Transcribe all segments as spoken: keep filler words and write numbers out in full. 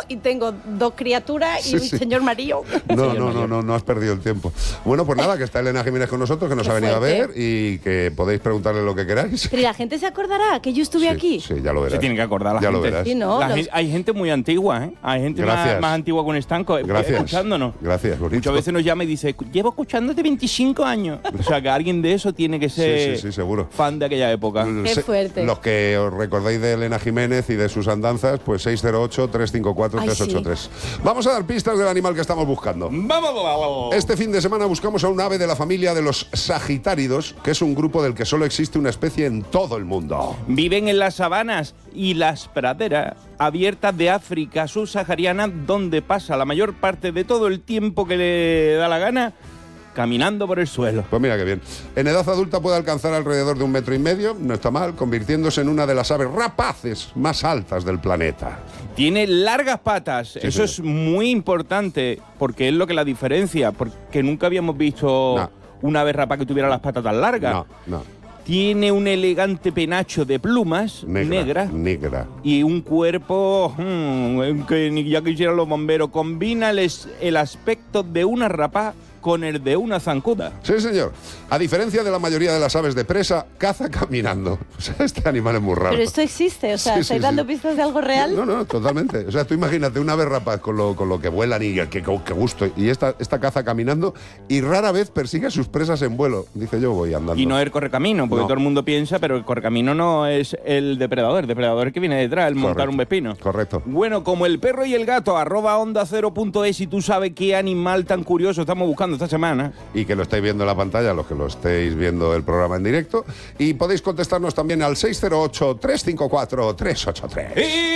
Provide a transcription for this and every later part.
y tengo dos criaturas y Sí, un sí. señor marido. No, no, no, no, no has perdido el tiempo. Bueno, pues nada, que está Elena Jiménez con nosotros, que nos Qué ha venido fuerte. a ver y que podéis preguntarle lo que queráis. Pero ¿y la gente se acordará que yo estuve Sí, aquí? Sí, ya lo verás. Se tiene que acordar la ya gente. lo verás. Sí, ¿no? La Los- gen- hay gente muy antigua, ¿eh? Hay gente más, Gracias. más antigua que un estanco eh, Gracias. escuchándonos. Gracias, bonito. Muchas veces nos llama y dice, llevo escuchándote veinticinco años. O sea, que alguien de eso tiene que ser Sí, sí, sí, seguro. fan de aquella época. Qué Se- fuerte. Los que os recordéis de Elena Jiménez y de sus andanzas, pues seis cero ocho, tres cinco cuatro, tres ocho tres. Vamos a dar pistas del animal que estamos buscando. Vamos, vamos, vamos. Este fin de semana buscamos a un ave de la familia de los sagitáridos, que es un grupo del que solo existe una especie en todo el mundo. Viven en las sabanas y las praderas abiertas de África subsahariana, donde pasa la mayor parte de todo el tiempo que le da la gana caminando por el suelo. Pues mira qué bien. En edad adulta puede alcanzar alrededor de un metro y medio, no está mal, convirtiéndose en una de las aves rapaces más altas del planeta. Tiene largas patas, Sí, eso señor. es muy importante, porque es lo que la diferencia, porque nunca habíamos visto No. una ave rapaz que tuviera las patas tan largas. No, no. Tiene un elegante penacho de plumas Negra. negras Negra. y un cuerpo hmm, que ni ya quisieran los bomberos. Combina el, es- el aspecto de una rapaz con el de una zancuda. Sí, señor. A diferencia de la mayoría de las aves de presa, caza caminando. O sea, este animal es muy raro. Pero esto existe, o sea, Sí, sí, ¿estáis sí. dando pistas de algo real? No, no, totalmente. O sea, tú imagínate una ave rapaz con lo, con lo que vuelan y que, que, que gusto. Y esta, esta caza caminando y rara vez persigue a sus presas en vuelo. Dice, yo voy andando. Y no el correcamino, porque No. todo el mundo piensa, pero el correcamino no es el depredador, el depredador que viene detrás, el montar Correcto. un pepino. Correcto. Bueno, como el perro y el gato, arroba onda cero punto es, y tú sabes qué animal tan curioso estamos buscando esta semana. Y que lo estáis viendo en la pantalla, los que lo estéis viendo el programa en directo. Y podéis contestarnos también al seis cero ocho, tres cinco cuatro, tres ocho tres.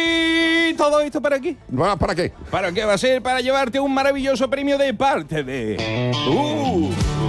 ¿Y todo esto para qué? Bueno, ¿para qué? ¿Para qué va a ser? Para llevarte un maravilloso premio de parte de... ¡Uh!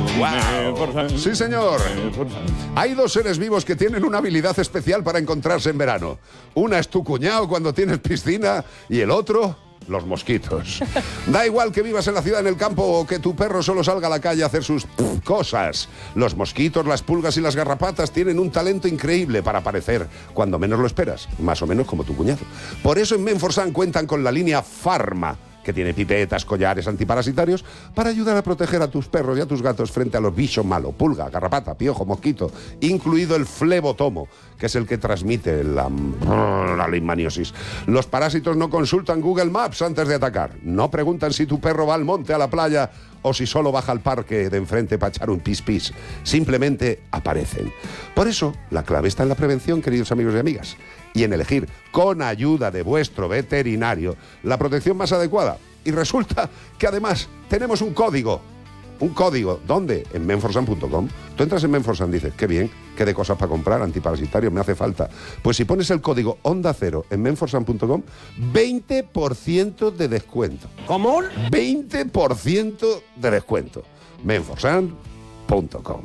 ¡Wow! Sí, señor. Hay dos seres vivos que tienen una habilidad especial para encontrarse en verano. Una es tu cuñado cuando tienes piscina y el otro, los mosquitos. Da igual que vivas en la ciudad, en el campo o que tu perro solo salga a la calle a hacer sus pff, cosas. Los mosquitos, las pulgas y las garrapatas tienen un talento increíble para aparecer cuando menos lo esperas, más o menos como tu cuñado. Por eso en Menforsan cuentan con la línea Pharma, que tiene pipetas, collares antiparasitarios para ayudar a proteger a tus perros y a tus gatos frente a los bichos malos, pulga, garrapata, piojo, mosquito, incluido el flebotomo, que es el que transmite la, la leishmaniosis. Los parásitos no consultan Google Maps antes de atacar, no preguntan si tu perro va al monte, a la playa o si solo baja al parque de enfrente para echar un pis-pis. Simplemente aparecen. Por eso, la clave está en la prevención, queridos amigos y amigas, y en elegir, con ayuda de vuestro veterinario, la protección más adecuada. Y resulta que además tenemos un código. Un código. ¿Dónde? En menforsan punto com. Tú entras en Menforsan y dices, qué bien, qué de cosas para comprar, antiparasitarios, me hace falta. Pues si pones el código Onda Cero en menforsan punto com, veinte por ciento de descuento. ¿Cómo? veinte por ciento de descuento. menforsan punto com.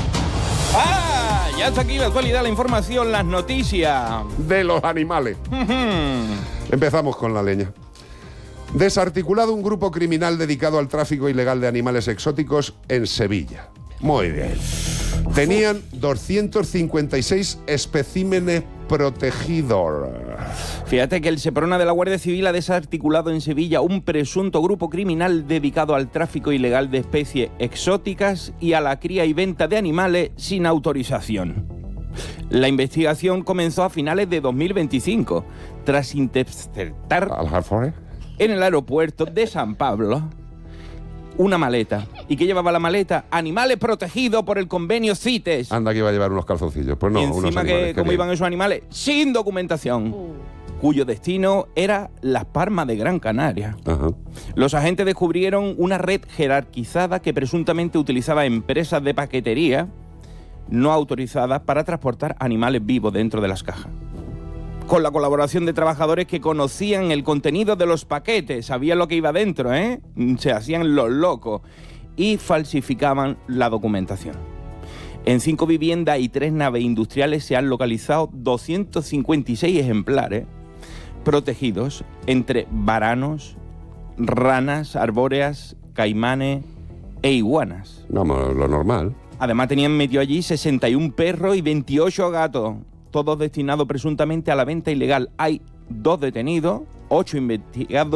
¡Ah! Ya está aquí la actualidad, la información, las noticias. De los animales. Empezamos con la leña. Desarticulado un grupo criminal dedicado al tráfico ilegal de animales exóticos en Sevilla. Muy bien. Tenían doscientos cincuenta y seis especímenes protegidos. Fíjate que el Seprona de la Guardia Civil ha desarticulado en Sevilla un presunto grupo criminal dedicado al tráfico ilegal de especies exóticas y a la cría y venta de animales sin autorización. La investigación comenzó a finales de dos mil veinticinco, tras interceptar ¿Aljarfores? en el aeropuerto de San Pablo una maleta. ¿Y qué llevaba la maleta? Animales protegidos por el convenio CITES. Anda que iba a llevar unos calzoncillos. Pues no, y unos encima animales. que qué cómo bien. iban esos animales sin documentación, cuyo destino era Las Palmas de Gran Canaria. Ajá. Los agentes descubrieron una red jerarquizada que presuntamente utilizaba empresas de paquetería no autorizadas para transportar animales vivos dentro de las cajas. Con la colaboración de trabajadores que conocían el contenido de los paquetes, sabían lo que iba dentro, ¿eh? Se hacían los locos y falsificaban la documentación. En cinco viviendas y tres naves industriales se han localizado doscientos cincuenta y seis ejemplares protegidos entre varanos, ranas arbóreas, caimanes e iguanas. Vamos, lo normal. Además tenían metido allí sesenta y un perros y veintiocho gatos, todos destinados presuntamente a la venta ilegal. Hay dos detenidos, ocho investigados